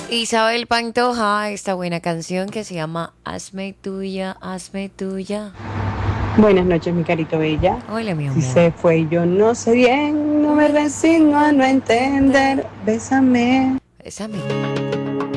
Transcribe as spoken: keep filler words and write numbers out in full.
Isabel Pantoja, esta buena canción que se llama Hazme tuya, hazme tuya. Buenas noches, mi carito bella. Hola, mi Si amor. se fue y yo no sé bien, no me resigno a no entender. Bésame. Bésame.